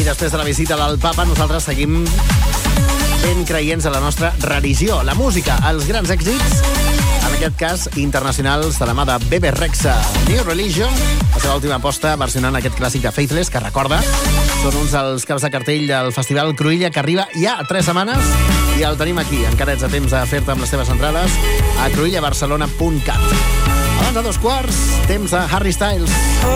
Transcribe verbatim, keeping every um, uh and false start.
després de la visita del papa, nosaltres seguim ben creients a la nostra religió, la música, els grans èxits, en aquest cas internacionals, de la mà de Bebe Rexha. New Religion, la seva última aposta, versionant aquest clàssic de Faithless, que recorda, són uns dels caps de cartell del Festival Cruïlla, que arriba ja a tres setmanes, i el tenim aquí. Encara ets a temps de fer-te amb les teves entrades a cruïlla barcelona punt cat. Abans de dos quarts, temps de Harry Styles.